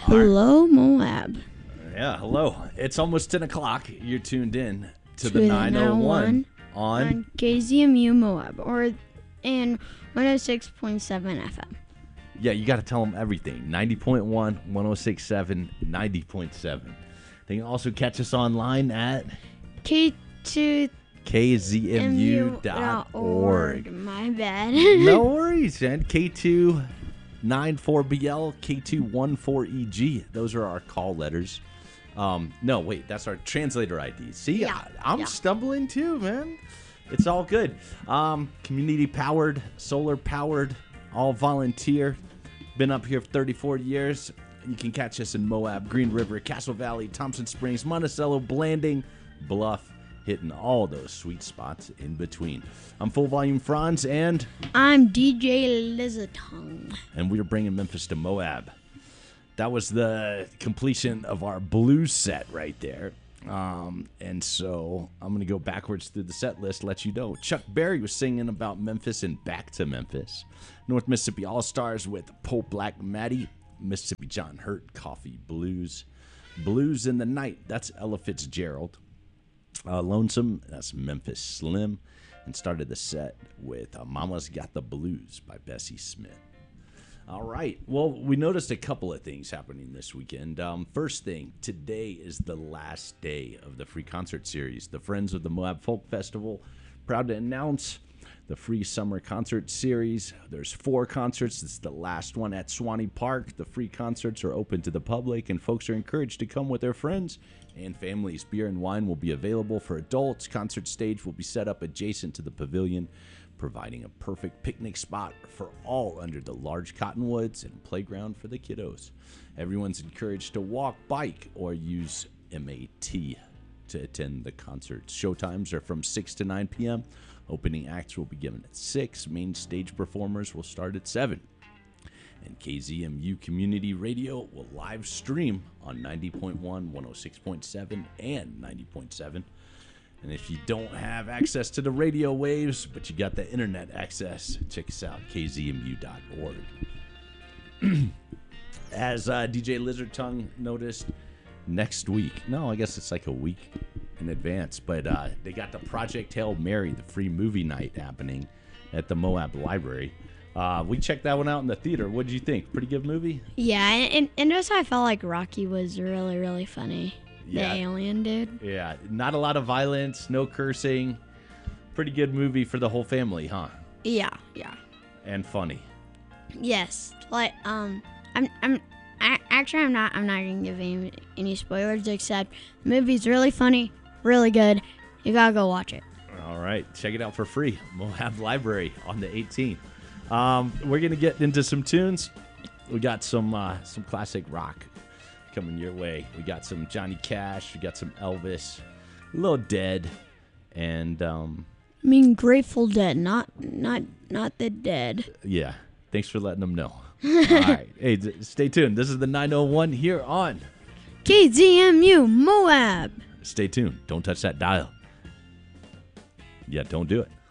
Hello, Moab. Yeah, hello. It's almost 10 o'clock. You're tuned in to the 901 on KZMU Moab and 106.7 FM. Yeah, you got to tell them everything. 90.1, 106.7, 90.7. They can also catch us online at K2 kzmu.org. My bad. No worries, man. K294BL, K214EG. Those are our call letters. No, wait, that's our translator IDs. See, Yeah, I'm stumbling too, man. It's all good. Community powered, solar powered, all volunteer. Been up here for 34 years. You can catch us in Moab, Green River, Castle Valley, Thompson Springs, Monticello, Blanding, Bluff, hitting all those sweet spots in between. I'm Full Volume Franz, and I'm DJ Lizardtongue. And we're bringing Memphis to Moab. That was the completion of our blues set right there. And so I'm going to go backwards through the set list, let you know. Chuck Berry was singing about Memphis and Back to Memphis. North Mississippi All-Stars with Pope Black Maddie. Mississippi John Hurt, Coffee Blues. Blues in the Night, that's Ella Fitzgerald. Lonesome, that's Memphis Slim. And started the set with Mama's Got the Blues by Bessie Smith. All right. Well, we noticed a couple of things happening this weekend. First thing, today is the last day of the free concert series. The Friends of the Moab Folk Festival, proud to announce the free summer concert series. There's 4 concerts. It's the last one at Swanee Park. The free concerts are open to the public, and folks are encouraged to come with their friends and families. Beer and wine will be available for adults. Concert stage will be set up adjacent to the pavilion, providing a perfect picnic spot for all under the large cottonwoods and playground for the kiddos. Everyone's encouraged to walk, bike, or use MAT to attend the concerts. Showtimes are from 6 to 9 p.m. Opening acts will be given at 6. Main stage performers will start at 7. And KZMU Community Radio will live stream on 90.1, 106.7, and 90.7. And if you don't have access to the radio waves, but you got the internet access, check us out, kzmu.org. As DJ Lizardtongue noticed, next week, no, I guess it's like a week in advance, but they got the Project Hail Mary, the free movie night happening at the Moab Library. We checked that one out in the theater. What did you think? Pretty good movie? Yeah, and also I felt like Rocky was really, really funny. Yeah. The alien dude. Yeah, not a lot of violence, no cursing. Pretty good movie for the whole family, huh? Yeah. And funny. Yes. Like I'm not gonna give any spoilers except the movie's really funny, really good. You gotta go watch it. All right, check it out for free. Moab Library on the 18th. We're gonna get into some tunes. We got some classic rock coming your way. We got some Johnny Cash. We got some Elvis, a little Dead, and I mean Grateful Dead, not the Dead. Yeah. Thanks for letting them know. All right, hey, stay tuned. This is the 901 here on KZMU Moab. Stay tuned. Don't touch that dial. Yeah, don't do it.